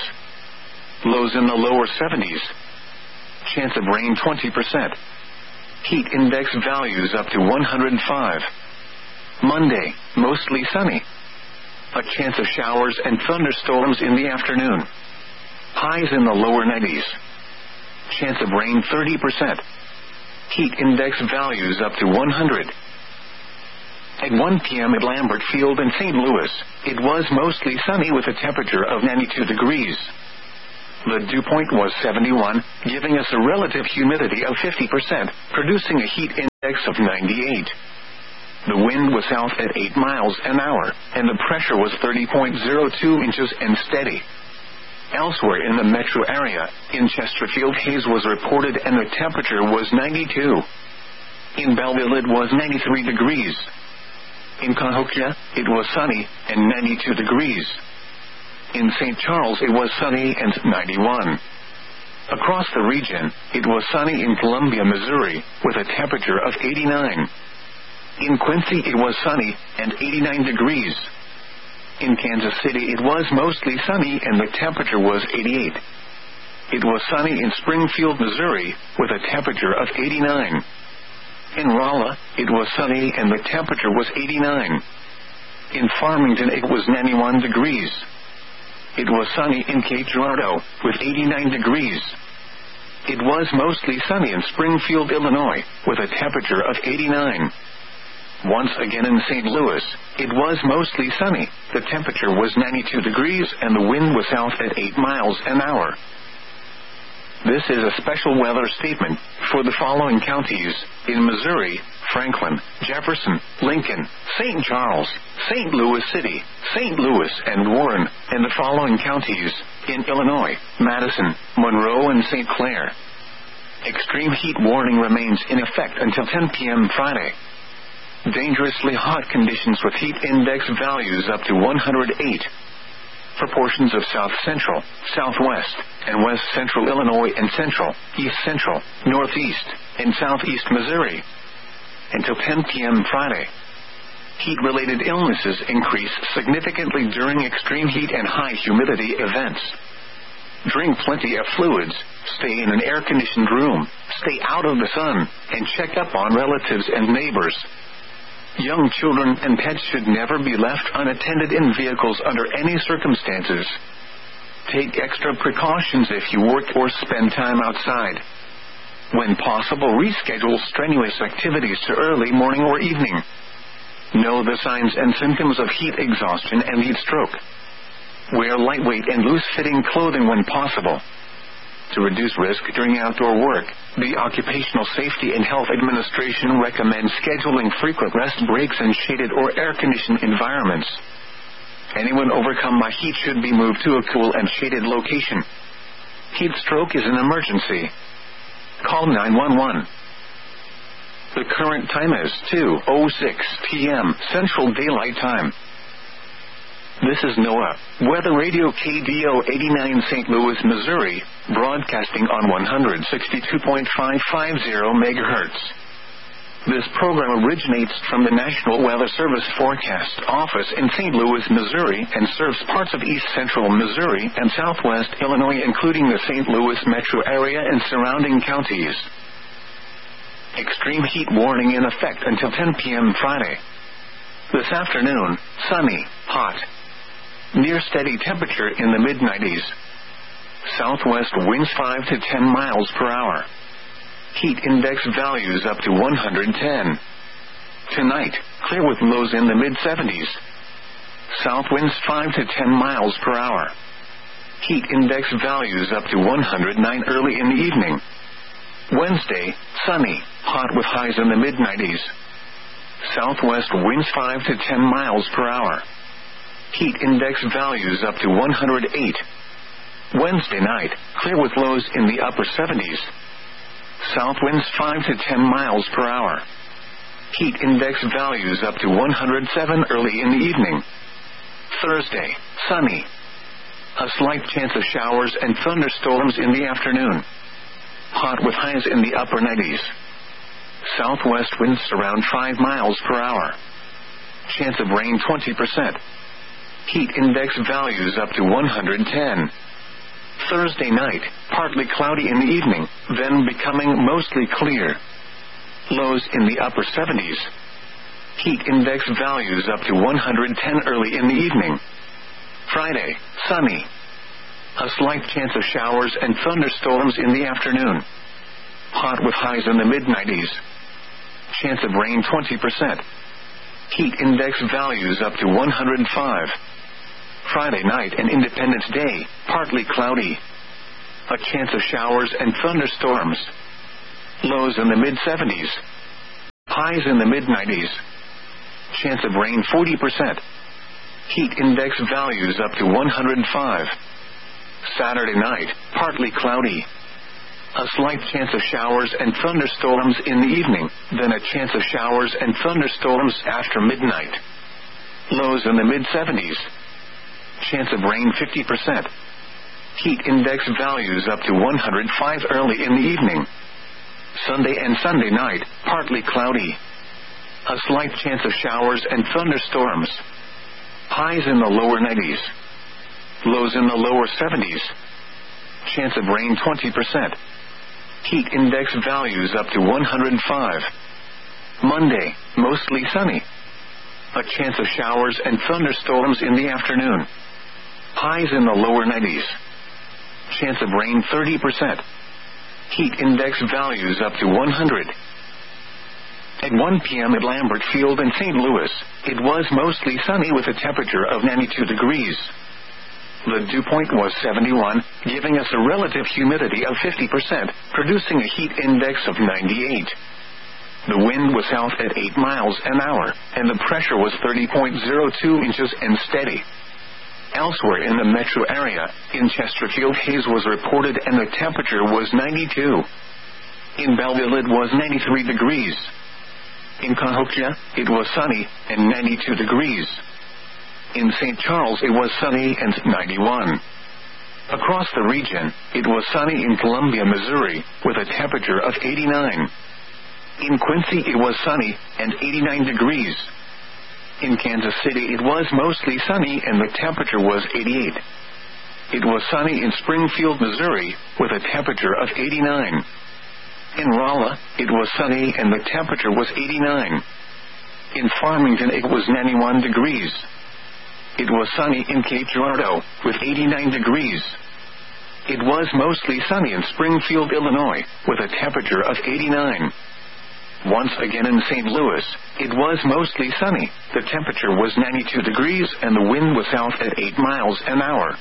Lows in the lower 70s. Chance of rain 20%. Heat index values up to 105. Monday, mostly sunny. A chance of showers and thunderstorms in the afternoon. Highs in the lower 90s. Chance of rain 30%. Heat index values up to 100. At 1 p.m. at Lambert Field in St. Louis, it was mostly sunny with a temperature of 92 degrees. The dew point was 71, giving us a relative humidity of 50%, producing a heat index of 98. The wind was south at 8 miles an hour, and the pressure was 30.02 inches and steady. Elsewhere in the metro area, in Chesterfield, haze was reported and the temperature was 92. In Belleville, it was 93 degrees. In Cahokia, it was sunny and 92 degrees. In St. Charles, it was sunny and 91. Across the region, it was sunny in Columbia, Missouri, with a temperature of 89. In Quincy, it was sunny and 89 degrees. In Kansas City, it was mostly sunny and the temperature was 88. It was sunny in Springfield, Missouri, with a temperature of 89. In Rolla, it was sunny and the temperature was 89. In Farmington, it was 91 degrees. It was sunny in Cape Girardeau, with 89 degrees. It was mostly sunny in Springfield, Illinois, with a temperature of 89. Once again in St. Louis, it was mostly sunny. The temperature was 92 degrees and the wind was south at 8 miles an hour. This is a special weather statement for the following counties in Missouri: Franklin, Jefferson, Lincoln, St. Charles, St. Louis City, St. Louis, and Warren, and the following counties in Illinois: Madison, Monroe, and St. Clair. Extreme heat warning remains in effect until 10 p.m. Friday. Dangerously hot conditions with heat index values up to 108. For portions of south central, southwest, and west central Illinois and central, east central, northeast, and southeast Missouri. Until 10 p.m. Friday. Heat-related illnesses increase significantly during extreme heat and high humidity events. Drink plenty of fluids, stay in an air-conditioned room, stay out of the sun, and check up on relatives and neighbors. Young children and pets should never be left unattended in vehicles under any circumstances. Take extra precautions if you work or spend time outside. When possible, reschedule strenuous activities to early morning or evening. Know the signs and symptoms of heat exhaustion and heat stroke. Wear lightweight and loose-fitting clothing when possible. To reduce risk during outdoor work, the Occupational Safety and Health Administration recommends scheduling frequent rest breaks in shaded or air-conditioned environments. Anyone overcome by heat should be moved to a cool and shaded location. Heat stroke is an emergency. Call 911. The current time is 2:06 p.m. Central Daylight Time. This is NOAA Weather Radio KDO 89 St. Louis, Missouri, broadcasting on 162.550 MHz. This program originates from the National Weather Service Forecast Office in St. Louis, Missouri, and serves parts of east central Missouri and southwest Illinois, including the St. Louis metro area and surrounding counties. Extreme heat warning in effect until 10 p.m. Friday. This afternoon, sunny, hot. Near steady temperature in the mid-90s. Southwest winds 5 to 10 miles per hour. Heat index values up to 110. Tonight, clear with lows in the mid-70s. South winds 5 to 10 miles per hour. Heat index values up to 109 early in the evening. Wednesday, sunny, hot with highs in the mid-90s. Southwest winds 5 to 10 miles per hour. Heat index values up to 108. Wednesday night, clear with lows in the upper 70s. South winds 5 to 10 miles per hour. Heat index values up to 107 early in the evening. Thursday, sunny. A slight chance of showers and thunderstorms in the afternoon. Hot with highs in the upper 90s. Southwest winds around 5 miles per hour. Chance of rain 20%. Heat index values up to 110. Thursday night, partly cloudy in the evening, then becoming mostly clear. Lows in the upper 70s. Heat index values up to 110 early in the evening. Friday, sunny. A slight chance of showers and thunderstorms in the afternoon. Hot with highs in the mid-90s. Chance of rain 20%. Heat index values up to 105. Friday night and Independence Day, partly cloudy. A chance of showers and thunderstorms. Lows in the mid-70s. Highs in the mid-90s. Chance of rain 40%. Heat index values up to 105. Saturday night, partly cloudy. A slight chance of showers and thunderstorms in the evening, then a chance of showers and thunderstorms after midnight. Lows in the mid-70s. Chance of rain 50%. Heat index values up to 105 early in the evening. Sunday and Sunday night, partly cloudy. A slight chance of showers and thunderstorms. Highs in the lower 90s. Lows in the lower 70s. Chance of rain 20%. Heat index values up to 105. Monday, mostly sunny. A chance of showers and thunderstorms in the afternoon. Highs in the lower 90s. Chance of rain 30%. Heat index values up to 100. At 1 p.m. at Lambert Field in St. Louis, it was mostly sunny with a temperature of 92 degrees. The dew point was 71, giving us a relative humidity of 50%, producing a heat index of 98. The wind was south at 8 miles an hour, and the pressure was 30.02 inches and steady. Elsewhere in the metro area, in Chesterfield, haze was reported and the temperature was 92. In Belleville, it was 93 degrees. In Cahokia, it was sunny and 92 degrees. In St. Charles, it was sunny and 91. Across the region, it was sunny in Columbia, Missouri, with a temperature of 89. In Quincy, it was sunny and 89 degrees. In Kansas City, it was mostly sunny and the temperature was 88. It was sunny in Springfield, Missouri, with a temperature of 89. In Rolla, it was sunny and the temperature was 89. In Farmington, it was 91 degrees. It was sunny in Cape Girardeau, with 89 degrees. It was mostly sunny in Springfield, Illinois, with a temperature of 89. Once again in St. Louis, it was mostly sunny. The temperature was 92 degrees and the wind was south at 8 miles an hour.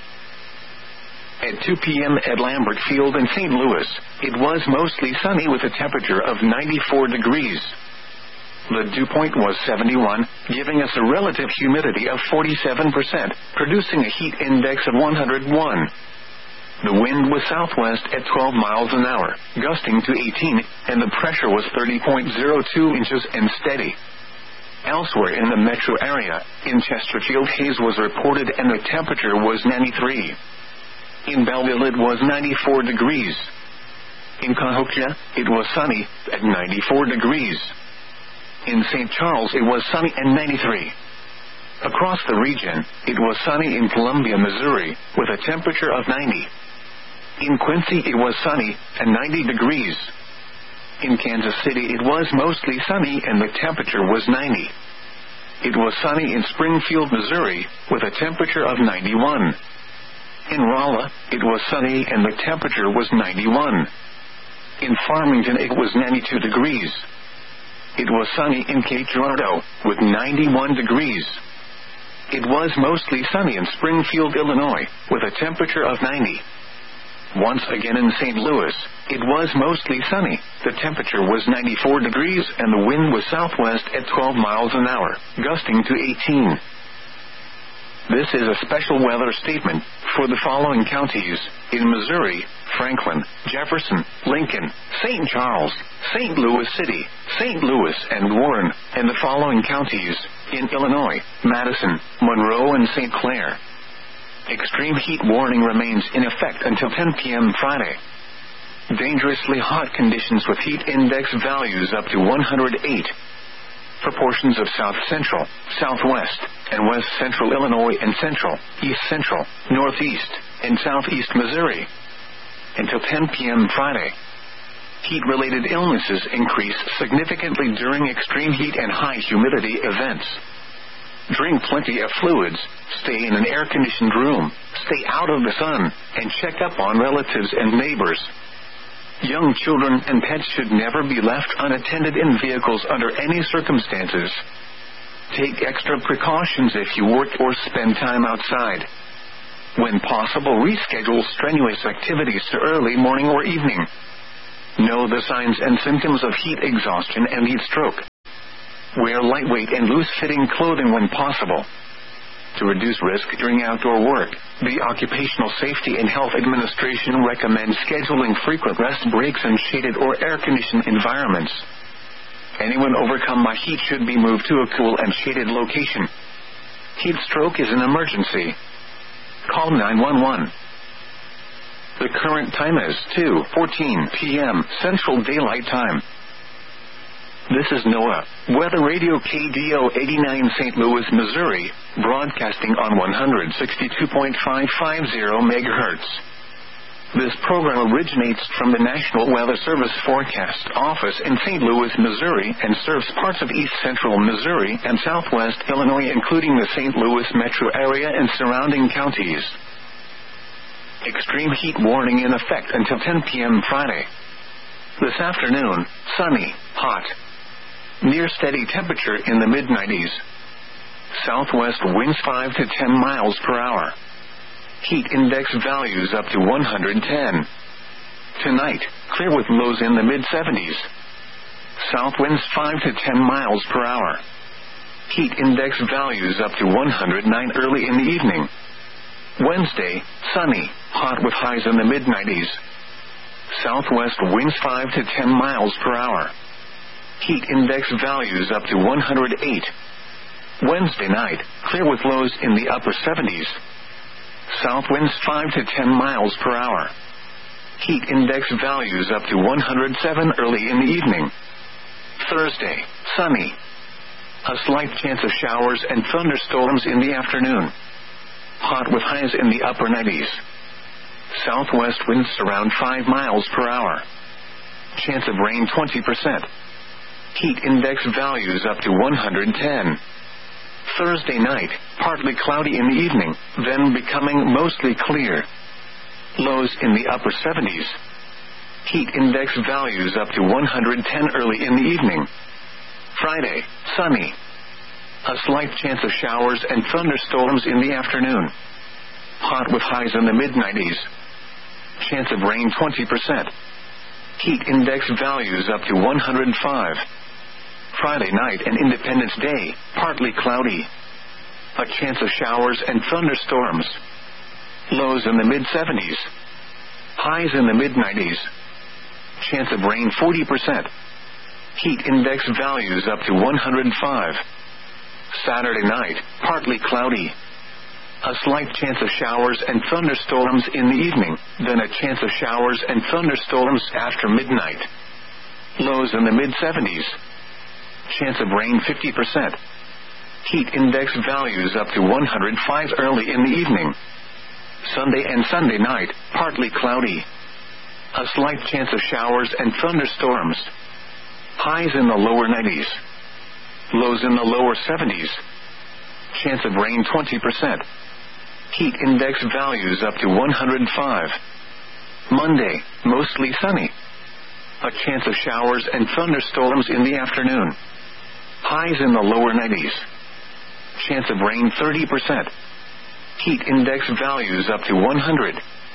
At 2 p.m. at Lambert Field in St. Louis, it was mostly sunny with a temperature of 94 degrees. The dew point was 71, giving us a relative humidity of 47%, producing a heat index of 101. The wind was southwest at 12 miles an hour, gusting to 18, and the pressure was 30.02 inches and steady. Elsewhere in the metro area, in Chesterfield, haze was reported and the temperature was 93. In Belleville, it was 94 degrees. In Cahokia, it was sunny at 94 degrees. In St. Charles, it was sunny and 93. Across the region, it was sunny in Columbia, Missouri, with a temperature of 90. In Quincy, it was sunny and 90 degrees. In Kansas City, it was mostly sunny and the temperature was 90. It was sunny in Springfield, Missouri, with a temperature of 91. In Rolla, it was sunny and the temperature was 91. In Farmington, it was 92 degrees. It was sunny in Cape Girardeau, with 91 degrees. It was mostly sunny in Springfield, Illinois, with a temperature of 90. Once again in St. Louis, it was mostly sunny. The temperature was 94 degrees and the wind was southwest at 12 miles an hour, gusting to 18. This is a special weather statement for the following counties: in Missouri, Franklin, Jefferson, Lincoln, St. Charles, St. Louis City, St. Louis and Warren, and the following counties: in Illinois, Madison, Monroe and St. Clair. Extreme heat warning remains in effect until 10 p.m. Friday. Dangerously hot conditions with heat index values up to 108. For portions of south central, southwest, and west central Illinois and central, east central, northeast, and southeast Missouri. Until 10 p.m. Friday. Heat-related illnesses increase significantly during extreme heat and high humidity events. Drink plenty of fluids, stay in an air-conditioned room, stay out of the sun, and check up on relatives and neighbors. Young children and pets should never be left unattended in vehicles under any circumstances. Take extra precautions if you work or spend time outside. When possible, reschedule strenuous activities to early morning or evening. Know the signs and symptoms of heat exhaustion and heat stroke. Wear lightweight and loose-fitting clothing when possible. To reduce risk during outdoor work, the Occupational Safety and Health Administration recommends scheduling frequent rest breaks in shaded or air-conditioned environments. Anyone overcome by heat should be moved to a cool and shaded location. Heat stroke is an emergency. Call 911. The current time is 2:14 p.m. Central Daylight Time. This is NOAA Weather Radio KDO 89 St. Louis, Missouri, broadcasting on 162.550 MHz. This program originates from the National Weather Service Forecast Office in St. Louis, Missouri, and serves parts of east central Missouri and southwest Illinois, including the St. Louis metro area and surrounding counties. Extreme heat warning in effect until 10 p.m. Friday. This afternoon, sunny, hot. Near steady temperature in the mid-90s. Southwest winds 5 to 10 miles per hour. Heat index values up to 110. Tonight, clear with lows in the mid-70s. South winds 5 to 10 miles per hour. Heat index values up to 109 early in the evening. Wednesday, sunny, hot with highs in the mid-90s. Southwest winds 5 to 10 miles per hour. Heat index values up to 108. Wednesday night, clear with lows in the upper 70s. South winds 5 to 10 miles per hour. Heat index values up to 107 early in the evening. Thursday, sunny. A slight chance of showers and thunderstorms in the afternoon. Hot with highs in the upper 90s. Southwest winds around 5 miles per hour. Chance of rain 20%. Heat index values up to 110. Thursday night, partly cloudy in the evening, then becoming mostly clear. Lows in the upper 70s. Heat index values up to 110 early in the evening. Friday, sunny. A slight chance of showers and thunderstorms in the afternoon. Hot with highs in the mid-90s. Chance of rain 20%. Heat index values up to 105. Friday night and Independence Day, partly cloudy. A chance of showers and thunderstorms. Lows in the mid-70s. Highs in the mid-90s. Chance of rain 40%. Heat index values up to 105. Saturday night, partly cloudy. A slight chance of showers and thunderstorms in the evening, then a chance of showers and thunderstorms after midnight. Lows in the mid-70s. Chance of rain 50%. Heat index values up to 105 early in the evening. Sunday and Sunday night, partly cloudy. A slight chance of showers and thunderstorms. Highs in the lower 90s. Lows in the lower 70s. Chance of rain 20%. Heat index values up to 105. Monday, mostly sunny. A chance of showers and thunderstorms in the afternoon. Highs in the lower 90s. Chance of rain 30%. Heat index values up to 100.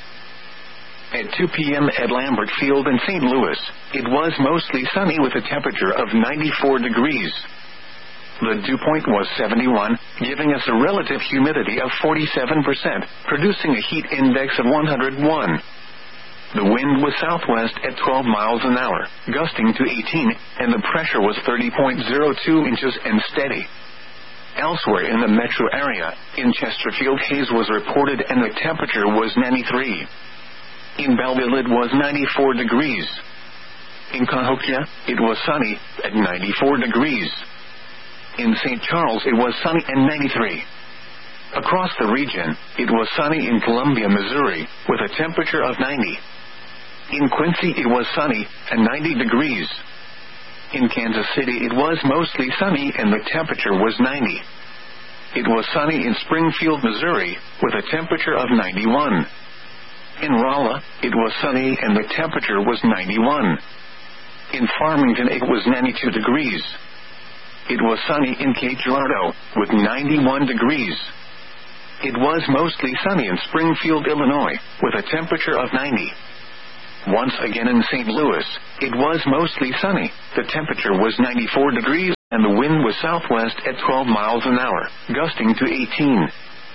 At 2 p.m. at Lambert Field in St. Louis, it was mostly sunny with a temperature of 94 degrees. The dew point was 71, giving us a relative humidity of 47%, producing a heat index of 101. The wind was southwest at 12 miles an hour, gusting to 18, and the pressure was 30.02 inches and steady. Elsewhere in the metro area, in Chesterfield, haze was reported and the temperature was 93. In Belleville, it was 94 degrees. In Cahokia, it was sunny at 94 degrees. In St. Charles, it was sunny and 93. Across the region, it was sunny in Columbia, Missouri, with a temperature of 90. In Quincy, it was sunny and 90 degrees. In Kansas City, it was mostly sunny and the temperature was 90. It was sunny in Springfield, Missouri, with a temperature of 91. In Rolla, it was sunny and the temperature was 91. In Farmington, it was 92 degrees. It was sunny in Cape Girardeau, with 91 degrees. it was mostly sunny in Springfield, Illinois, with a temperature of 90. Once again in St. Louis, it was mostly sunny. The temperature was 94 degrees, and the wind was southwest at 12 miles an hour, gusting to 18.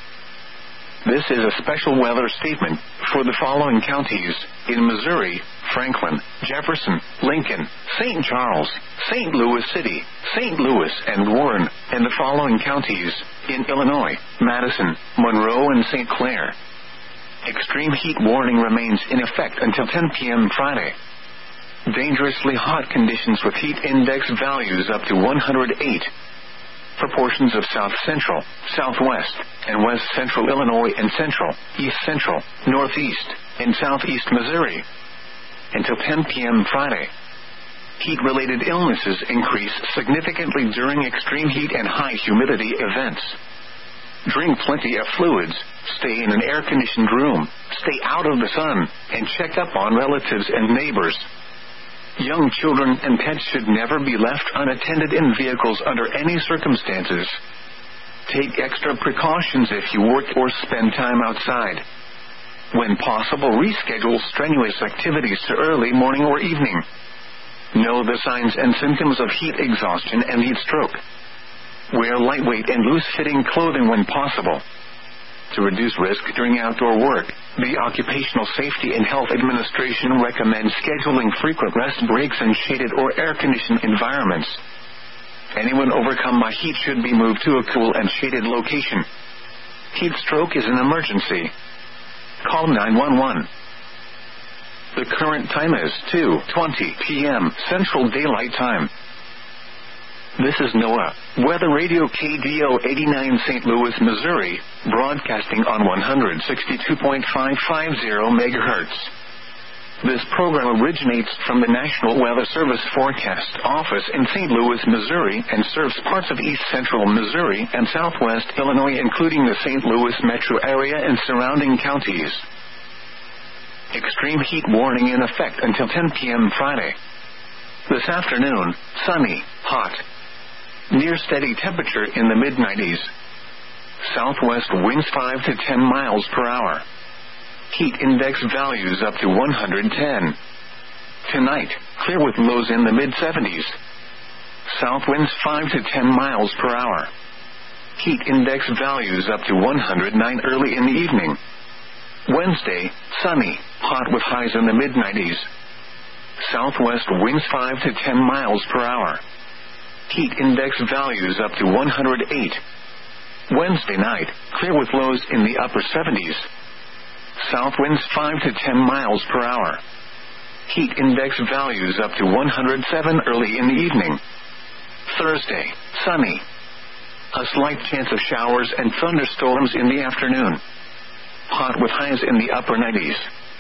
This is a special weather statement for the following counties in Missouri: Franklin, Jefferson, Lincoln, St. Charles, St. Louis City, St. Louis, and Warren, and the following counties in Illinois: Madison, Monroe, and St. Clair. Extreme heat warning remains in effect until 10 p.m. Friday. Dangerously hot conditions with heat index values up to 108 for portions of south central, southwest, and west central Illinois and central, east central, northeast, and southeast Missouri. Until 10 p.m. Friday. Heat-related illnesses increase significantly during extreme heat and high humidity events. Drink plenty of fluids, stay in an air-conditioned room, stay out of the sun, and check up on relatives and neighbors. Young children and pets should never be left unattended in vehicles under any circumstances. Take extra precautions if you work or spend time outside. When possible, reschedule strenuous activities to early morning or evening. Know the signs and symptoms of heat exhaustion and heat stroke. Wear lightweight and loose-fitting clothing when possible. To reduce risk during outdoor work, the Occupational Safety and Health Administration recommends scheduling frequent rest breaks in shaded or air-conditioned environments. Anyone overcome by heat should be moved to a cool and shaded location. Heat stroke is an emergency. Call 911. The current time is 2:20 p.m. Central Daylight Time. This is NOAA, Weather Radio KDO 89 St. Louis, Missouri, broadcasting on 162.550 MHz. This program originates from the National Weather Service Forecast Office in St. Louis, Missouri, and serves parts of east central Missouri and southwest Illinois, including the St. Louis metro area and surrounding counties. Extreme heat warning in effect until 10 p.m. Friday. This afternoon, sunny, hot. Near steady temperature in the mid-90s. Southwest winds 5 to 10 miles per hour. Heat index values up to 110. Tonight, clear with lows in the mid-70s. South winds 5 to 10 miles per hour. Heat index values up to 109 early in the evening. Wednesday, sunny, hot with highs in the mid-90s. Southwest winds 5 to 10 miles per hour. Heat index values up to 108. Wednesday night, clear with lows in the upper 70s. South winds 5 to 10 miles per hour. Heat index values up to 107 early in the evening. Thursday, sunny. A slight chance of showers and thunderstorms in the afternoon. Hot with highs in the upper 90s.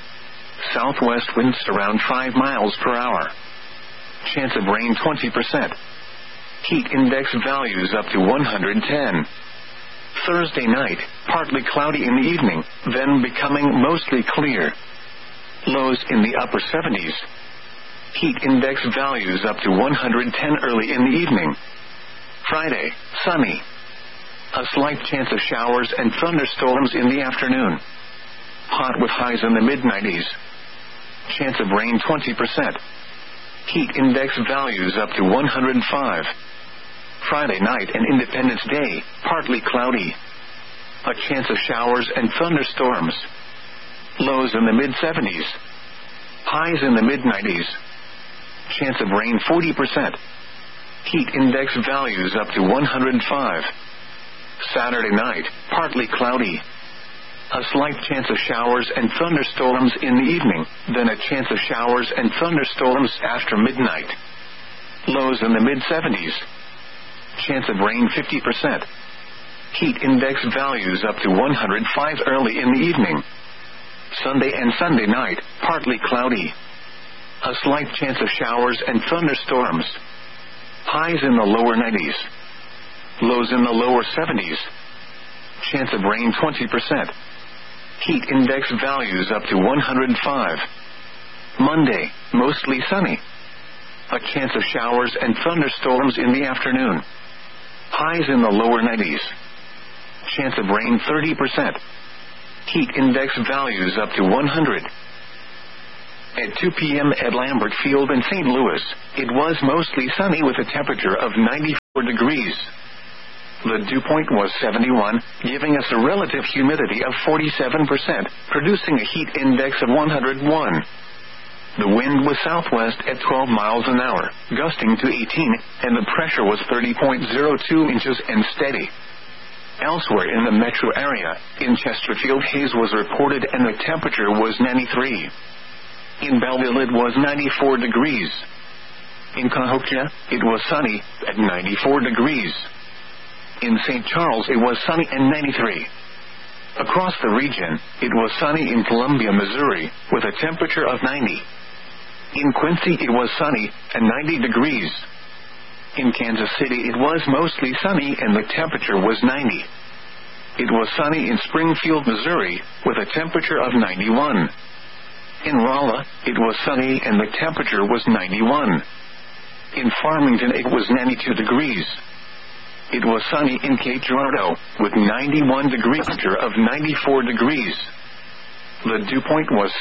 Southwest winds around 5 miles per hour. Chance of rain 20%. Heat index values up to 110. Thursday night, partly cloudy in the evening, then becoming mostly clear. Lows in the upper 70s. Heat index values up to 110 early in the evening. Friday, sunny. A slight chance of showers and thunderstorms in the afternoon. Hot with highs in the mid-90s. Chance of rain 20%. Heat index values up to 105. Friday night and Independence Day, partly cloudy. A chance of showers and thunderstorms. Lows in the mid-70s. Highs in the mid-90s. Chance of rain 40%. Heat index values up to 105. Saturday night, partly cloudy. A slight chance of showers and thunderstorms in the evening, then a chance of showers and thunderstorms after midnight. Lows in the mid-70s. Chance of rain 50%. Heat index values up to 105 early in the evening. Sunday and Sunday night, partly cloudy. A slight chance of showers and thunderstorms. Highs in the lower 90s. Lows in the lower 70s. Chance of rain 20%. Heat index values up to 105. Monday, mostly sunny. A chance of showers and thunderstorms in the afternoon. Highs in the lower 90s. chance of rain 30%. Heat index values up to 100. At 2 p.m. at Lambert Field in St. Louis, it was mostly sunny with a temperature of 94 degrees. The dew point was 71, giving us a relative humidity of 47%, producing a heat index of 101. The wind was southwest at 12 miles an hour, gusting to 18, and the pressure was 30.02 inches and steady. Elsewhere in the metro area, in Chesterfield, haze was reported and the temperature was 93. In Belleville, it was 94 degrees. In Cahokia, it was sunny at 94 degrees. In St. Charles, it was sunny and 93. Across the region, it was sunny in Columbia, Missouri, with a temperature of 90. In Quincy, it was sunny and 90 degrees. In Kansas City, it was mostly sunny and the temperature was 90. It was sunny in Springfield, Missouri, with a temperature of 91. In Rolla, it was sunny and the temperature was 91. In Farmington, it was 92 degrees. It was sunny in Cape Girardeau, with 91 degrees, temperature of 94 degrees. The dew point was